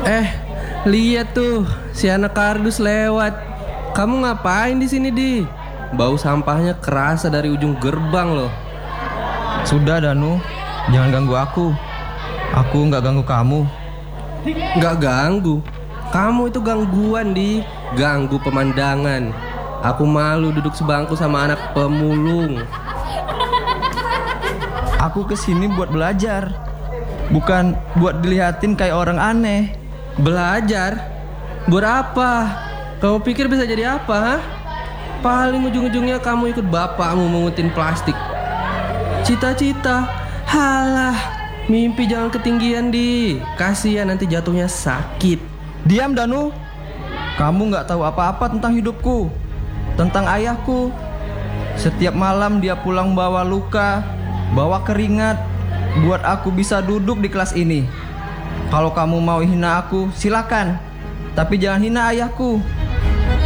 Eh, lihat tuh, si anak kardus lewat. Kamu ngapain di sini, Di? Bau sampahnya kerasa dari ujung gerbang loh. Sudah Danu, jangan ganggu aku. Aku nggak ganggu kamu. Nggak ganggu. Kamu itu gangguan, Di. Ganggu pemandangan. Aku malu duduk sebangku sama anak pemulung. Aku kesini buat belajar, bukan buat dilihatin kayak orang aneh. Belajar? Buat apa? Kamu pikir bisa jadi apa, ha? Paling ujung-ujungnya kamu ikut bapakmu mengutin plastik. Cita-cita, halah, mimpi jangan ketinggian, Di. Kasihan nanti jatuhnya sakit. Diam Danu, kamu nggak tahu apa-apa tentang hidupku, tentang ayahku. Setiap malam dia pulang bawa luka, bawa keringat, buat aku bisa duduk di kelas ini. Kalau kamu mau hina aku, silakan. Tapi jangan hina ayahku.